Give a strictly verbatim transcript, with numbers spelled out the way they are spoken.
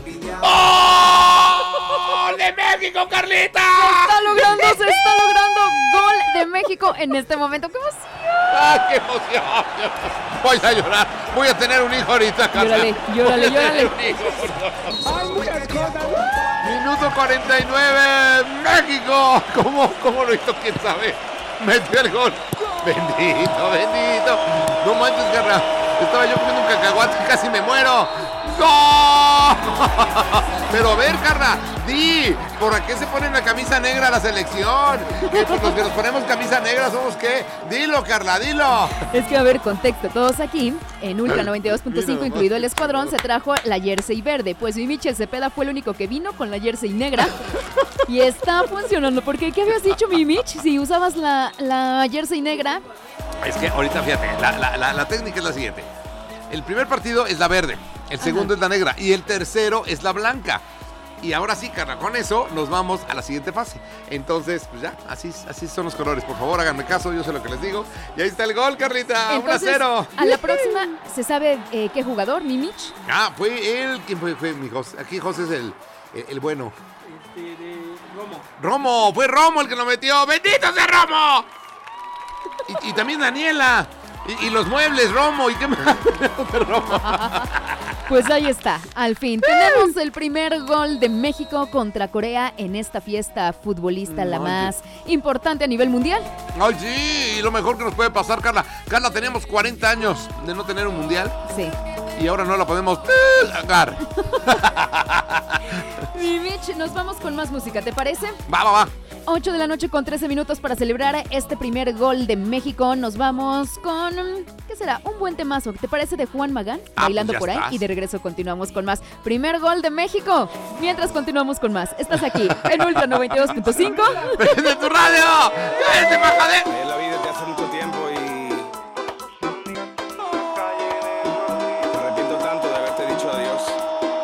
¡Oh! ¡De México, Carlita! Se está logrando, se está logrando gol de México en este momento. ¡Qué emoción! ¡Ah, qué emoción! Voy a llorar. Voy a tener un hijo ahorita, Carla. Llórale, llórale, llórale. Hay muchas cosas. Minuto cuarenta y nueve. ¡México! ¿Cómo, cómo lo hizo? ¿Quién sabe? Metió el gol. Bendito, bendito. No manches, Carla. Estaba yo comiendo un cacahuate y casi me muero. ¡Gol! Pero a ver, Carla, di, ¿por qué se ponen la camisa negra a la selección? ¿Que por los que nos ponemos camisa negra somos qué? Dilo, Carla, dilo. Es que, a ver, contexto, todos aquí, en Ultra noventa y dos punto cinco, incluido el escuadrón, se trajo la jersey verde. Pues mi Michel Cepeda fue el único que vino con la jersey negra. Y está funcionando, porque ¿qué habías dicho, mi Mich? Si usabas la, la jersey negra. Es que ahorita, fíjate, la, la, la, la técnica es la siguiente. El primer partido es la verde, el segundo Ajá. es la negra y el tercero es la blanca. Y ahora sí, Carla, con eso nos vamos a la siguiente fase. Entonces, pues ya, así, así son los colores. Por favor, háganme caso, yo sé lo que les digo. Y ahí está el gol, Carlita, Entonces, uno a cero. A la próxima, ¿se sabe eh, qué jugador, mi Mich? Ah, fue él, ¿quién fue? Fue mi José. Aquí José es el, el, el bueno. Este, de Romo. Romo, fue Romo el que lo metió. ¡Bendito sea Romo! Y, y también Daniela. Y, y los muebles, Romo. ¿Y qué más? Romo. Pues ahí está, al fin. Tenemos el primer gol de México contra Corea en esta fiesta futbolista, la más importante a nivel mundial. Ay, sí, y lo mejor que nos puede pasar, Carla. Carla, teníamos cuarenta años de no tener un mundial. Sí. Y ahora no la podemos ganar. Mi Mitch, nos vamos con más música, ¿te parece? Va, va, va. ocho de la noche con trece minutos para celebrar este primer gol de México. Nos vamos con, ¿qué será? Un buen temazo. ¿Te parece de Juan Magán? Ah, Bailando pues por ahí. estás. Y de regreso continuamos con más. Primer gol de México. Mientras continuamos con más. Estás aquí en Ultra noventa y dos punto cinco. ¡De tu radio! ¡Cállate, majadero!